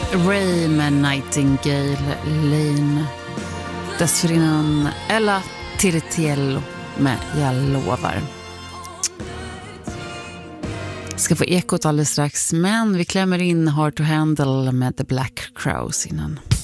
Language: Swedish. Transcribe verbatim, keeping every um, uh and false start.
Ray med Nightingale Lane. Dessförinnan Ella Tiritiello med Jag lovar. Ska få ekot alldeles strax, men vi klämmer in Hard to Handle med The Black Crowes innan.